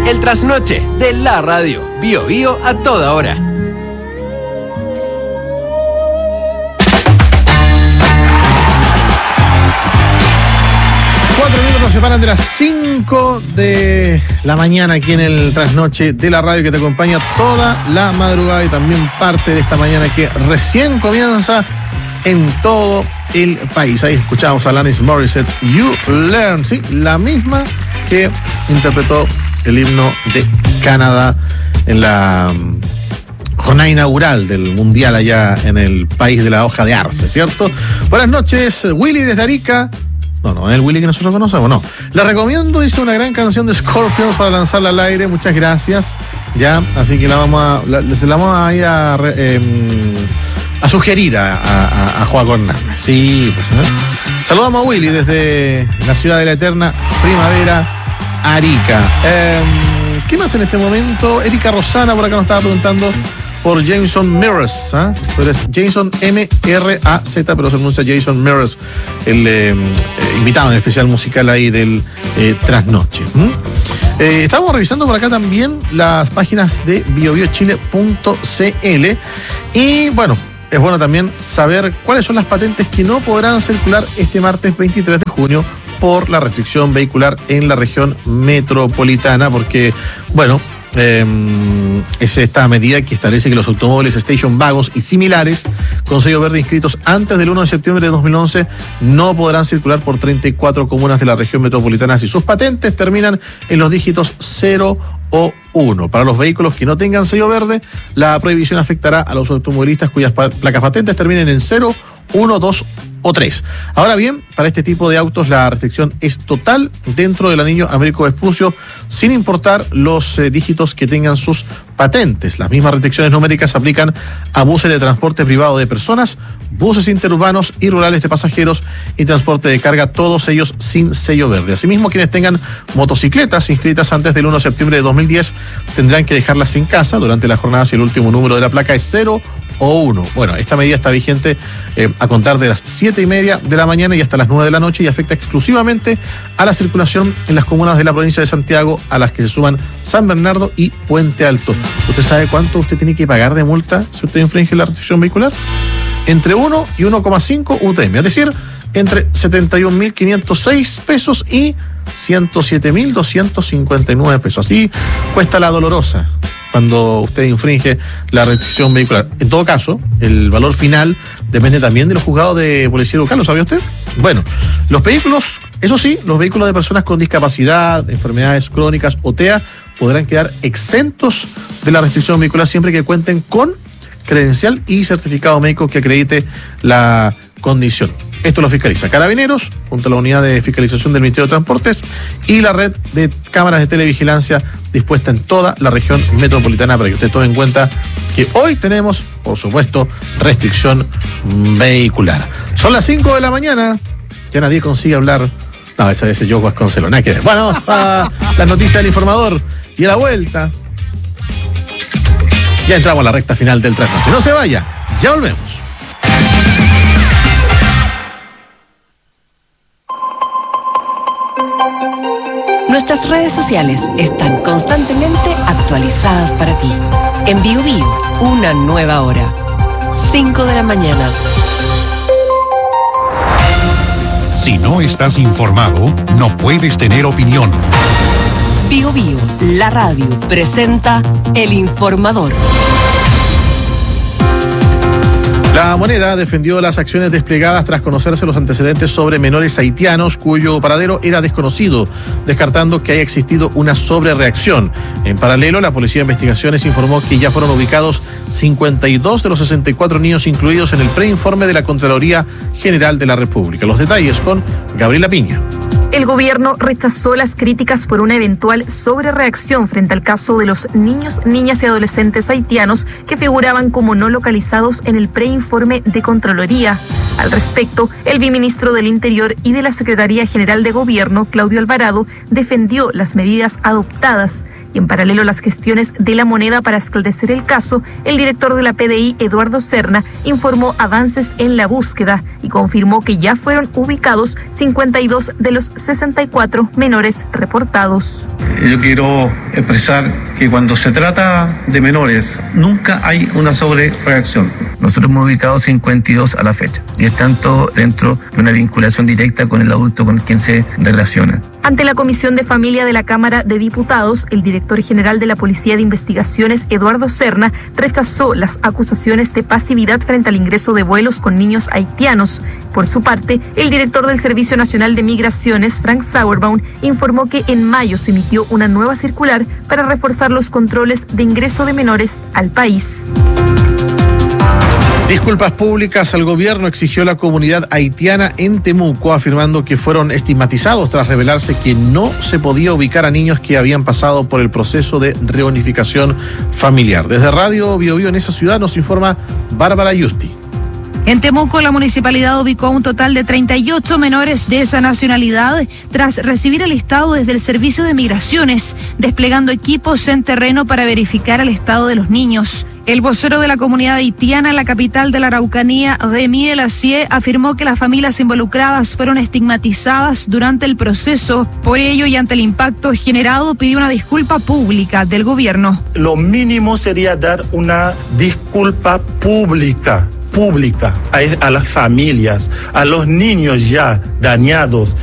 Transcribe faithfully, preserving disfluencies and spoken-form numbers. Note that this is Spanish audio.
El trasnoche de la radio. Bio Bio a toda hora. Cuatro minutos nos separan de las cinco de la mañana aquí en el trasnoche de la radio que te acompaña toda la madrugada y también parte de esta mañana que recién comienza en todo el país. Ahí escuchamos a Alanis Morissette, You Learn, sí, la misma que interpretó el himno de Canadá en la jornada inaugural del Mundial allá en el país de la hoja de arce, ¿cierto? Buenas noches, Willy desde Arica. No, no, es el Willy que nosotros conocemos, no. Le recomiendo, hice una gran canción de Scorpions para lanzarla al aire, muchas gracias. Ya, así que la vamos a, la, les la vamos a ir a, eh, a sugerir a, a, a Juan Hernández. Sí, pues, ¿eh? Saludamos a Willy desde la ciudad de la eterna primavera, Arica. Eh, ¿Qué más en este momento? Erika Rosana por acá nos estaba preguntando por Jason Mraz, ¿eh? Pero es Jason M R A Z, pero se pronuncia Jason Mraz, el eh, eh, invitado en especial musical ahí del eh, Trasnoche. ¿Mm? Eh, estamos revisando por acá también las páginas de bio bio chile punto c l y bueno, es bueno también saber cuáles son las patentes que no podrán circular este martes veintitrés de junio por la restricción vehicular en la región metropolitana, porque, bueno, Eh, es esta medida que establece que los automóviles Station Wagons y similares con sello verde inscritos antes del uno de septiembre de dos mil once no podrán circular por treinta y cuatro comunas de la región metropolitana si sus patentes terminan en los dígitos cero o uno. Para los vehículos que no tengan sello verde, la prohibición afectará a los automovilistas cuyas pa- placas patentes terminen en cero, uno, dos o tres. Ahora bien, para este tipo de autos la restricción es total dentro del anillo Américo Vespucio, sin importar los eh, dígitos que tengan sus patentes. Las mismas restricciones numéricas se aplican a buses de transporte privado de personas, buses interurbanos y rurales de pasajeros y transporte de carga, todos ellos sin sello verde. Asimismo, quienes tengan motocicletas inscritas antes del uno de septiembre de dos mil diez tendrán que dejarlas en casa durante la jornada si el último número de la placa es cero o uno. Bueno, esta medida está vigente eh, a contar de las siete y media de la mañana y hasta las nueve de la noche y afecta exclusivamente a la circulación en las comunas de la provincia de Santiago, a las que se suman San Bernardo y Puente Alto. ¿Usted sabe cuánto usted tiene que pagar de multa si usted infringe la restricción vehicular? Entre uno y uno coma cinco U T M, es decir, entre setenta y un mil quinientos seis pesos y ciento siete mil doscientos cincuenta y nueve pesos. Así cuesta la dolorosa cuando usted infringe la restricción vehicular. En todo caso, el valor final depende también de los juzgados de policía local, ¿lo sabía usted? Bueno, los vehículos, eso sí, los vehículos de personas con discapacidad, enfermedades crónicas o T E A podrán quedar exentos de la restricción vehicular siempre que cuenten con credencial y certificado médico que acredite la condición. Esto lo fiscaliza Carabineros, junto a la unidad de fiscalización del Ministerio de Transportes y la red de cámaras de televigilancia dispuesta en toda la región metropolitana, para que usted tome en cuenta que hoy tenemos, por supuesto, restricción vehicular. Son las cinco de la mañana, ya nadie consigue hablar. No, esa vez yo Vasconcelos, nada que ver. Bueno, vamos a las noticias del informador y a la vuelta. Ya entramos a la recta final del trasnoche. No se vaya, ya volvemos. Nuestras redes sociales están constantemente actualizadas para ti. En Bio Bio, una nueva hora. cinco de la mañana. Si no estás informado, no puedes tener opinión. Bio Bio, la radio, presenta El Informador. La Moneda defendió las acciones desplegadas tras conocerse los antecedentes sobre menores haitianos cuyo paradero era desconocido, descartando que haya existido una sobrereacción. En paralelo, la Policía de Investigaciones informó que ya fueron ubicados cincuenta y dos de los sesenta y cuatro niños incluidos en el preinforme de la Contraloría General de la República. Los detalles con Gabriela Piña. El gobierno rechazó las críticas por una eventual sobrereacción frente al caso de los niños, niñas y adolescentes haitianos que figuraban como no localizados en el preinforme de Contraloría. Al respecto, el viceministro del Interior y de la Secretaría General de Gobierno, Claudio Alvarado, defendió las medidas adoptadas, Y en paralelo a las gestiones de La Moneda para esclarecer el caso, el director de la P D I, Eduardo Serna, informó avances en la búsqueda y confirmó que ya fueron ubicados cincuenta y dos de los sesenta y cuatro menores reportados. Yo quiero expresar que cuando se trata de menores, nunca hay una sobrereacción. Nosotros hemos ubicado cincuenta y dos a la fecha y están todos dentro de una vinculación directa con el adulto con quien se relaciona. Ante la Comisión de Familia de la Cámara de Diputados, el director general de la Policía de Investigaciones, Eduardo Serna, rechazó las acusaciones de pasividad frente al ingreso de vuelos con niños haitianos. Por su parte, el director del Servicio Nacional de Migraciones, Frank Sauerbaum, informó que en mayo se emitió una nueva circular para reforzar los controles de ingreso de menores al país. Disculpas públicas al gobierno exigió la comunidad haitiana en Temuco, afirmando que fueron estigmatizados tras revelarse que no se podía ubicar a niños que habían pasado por el proceso de reunificación familiar. Desde Radio Bio Bio en esa ciudad nos informa Bárbara Yusti. En Temuco, la municipalidad ubicó un total de treinta y ocho menores de esa nacionalidad tras recibir el estado desde el Servicio de Migraciones, desplegando equipos en terreno para verificar el estado de los niños. El vocero de la comunidad haitiana en la capital de la Araucanía, Remy Elacie, afirmó que las familias involucradas fueron estigmatizadas durante el proceso. Por ello, y ante el impacto generado, pidió una disculpa pública del gobierno. Lo mínimo sería dar una disculpa pública. pública a, a las familias, a los niños ya dañados